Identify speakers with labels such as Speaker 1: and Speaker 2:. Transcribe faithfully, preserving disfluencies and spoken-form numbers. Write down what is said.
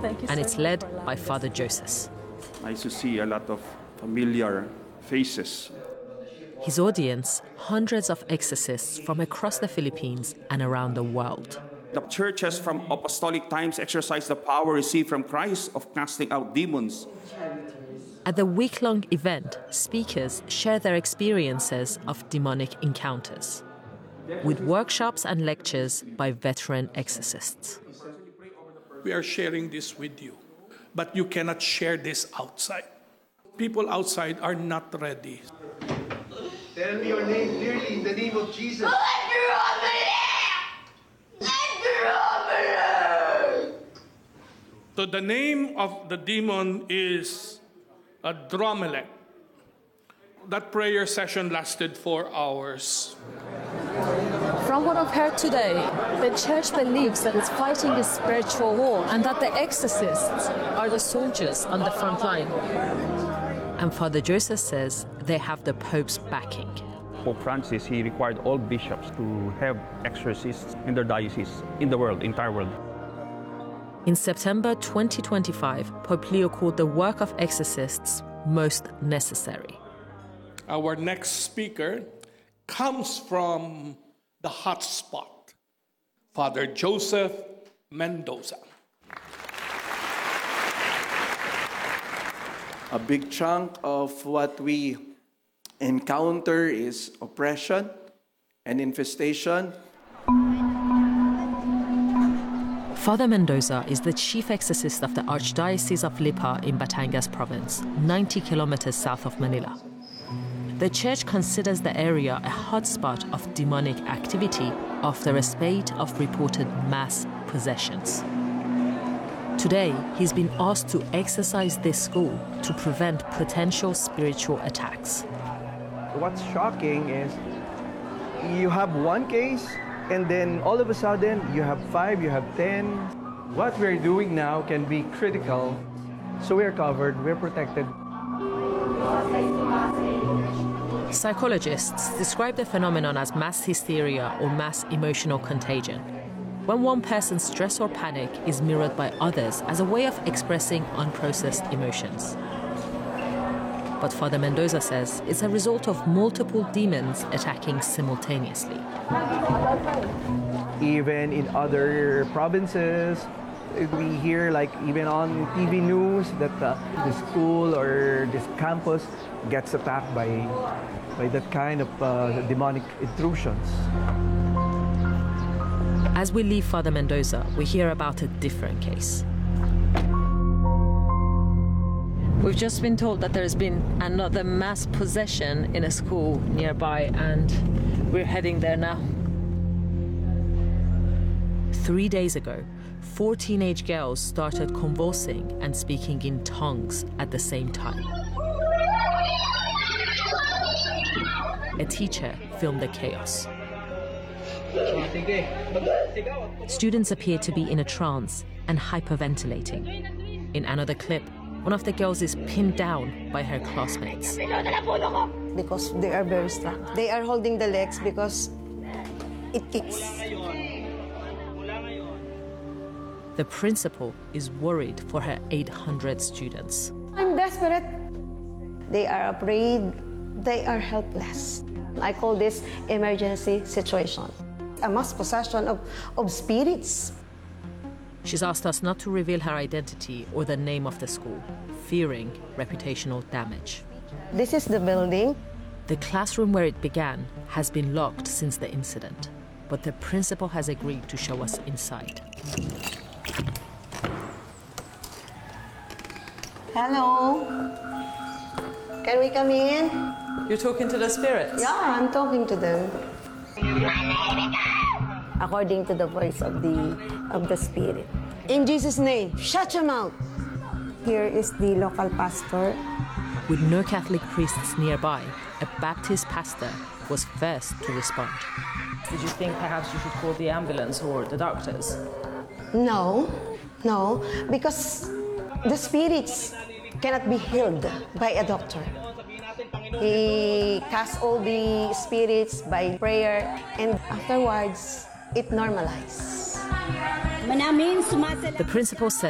Speaker 1: and it's led by Father Joseph.
Speaker 2: Nice to see a lot of familiar faces.
Speaker 1: His audience, hundreds of exorcists from across the Philippines and around the world.
Speaker 2: The churches from apostolic times exercise the power received from Christ of casting out demons.
Speaker 1: At the week-long event, speakers share their experiences of demonic encounters, with workshops and lectures by veteran exorcists.
Speaker 3: We are sharing this with you, but you cannot share this outside. People outside are not ready.
Speaker 4: Tell me your name clearly in the name of Jesus.
Speaker 3: So the name of the demon is Adromelech. That prayer session lasted four hours.
Speaker 5: From what I've heard today, the church believes that it's fighting a spiritual war and that the exorcists are the soldiers on the front line.
Speaker 1: And Father Joseph says they have the Pope's backing.
Speaker 6: Pope Francis, he required all bishops to have exorcists in their diocese, in the world, entire world.
Speaker 1: In September twenty twenty-five, Pope Leo called the work of exorcists most necessary.
Speaker 3: Our next speaker comes from the hot spot, Father Joseph Mendoza.
Speaker 4: A big chunk of what we encounter is oppression and infestation.
Speaker 1: Father Mendoza is the chief exorcist of the Archdiocese of Lipa in Batangas province, ninety kilometers south of Manila. The church considers the area a hotspot of demonic activity after a spate of reported mass possessions. Today, he's been asked to exorcise this school to prevent potential spiritual attacks.
Speaker 7: What's shocking is you have one case, and then all of a sudden you have five, you have ten. What we're doing now can be critical, so we're covered, we're protected.
Speaker 1: Psychologists describe the phenomenon as mass hysteria or mass emotional contagion, when one person's stress or panic is mirrored by others as a way of expressing unprocessed emotions. But Father Mendoza says it's a result of multiple demons attacking simultaneously.
Speaker 7: Even in other provinces, we hear, like even on T V news, that uh, the school or this campus gets attacked by, by that kind of uh, demonic intrusions.
Speaker 1: As we leave Father Mendoza, we hear about a different case. We've just been told that there's been another mass possession in a school nearby, and we're heading there now. Three days ago, four teenage girls started convulsing and speaking in tongues at the same time. A teacher filmed the chaos. Students appear to be in a trance and hyperventilating. In another clip, one of the girls is pinned down by her classmates.
Speaker 8: Because they are very strong. They are holding the legs because it kicks.
Speaker 1: The principal is worried for her eight hundred students.
Speaker 8: I'm desperate. They are afraid. They are helpless. I call this emergency situation. A mass possession of, of spirits.
Speaker 1: She's asked us not to reveal her identity or the name of the school, fearing reputational damage.
Speaker 8: This is the building.
Speaker 1: The classroom where it began has been locked since the incident, but the principal has agreed to show us inside.
Speaker 8: Hello. Can we come in?
Speaker 1: You're talking to the spirits?
Speaker 8: Yeah, I'm talking to them. According to the voice of the of the spirit. In Jesus' name, shut your mouth. Here is the local pastor.
Speaker 1: With no Catholic priests nearby, a Baptist pastor was first to respond. Did you think perhaps you should call the ambulance or the doctors?
Speaker 8: No, no, because the spirits cannot be healed by a doctor. He casts all the spirits by prayer, and afterwards, it normalizes.
Speaker 1: The principal said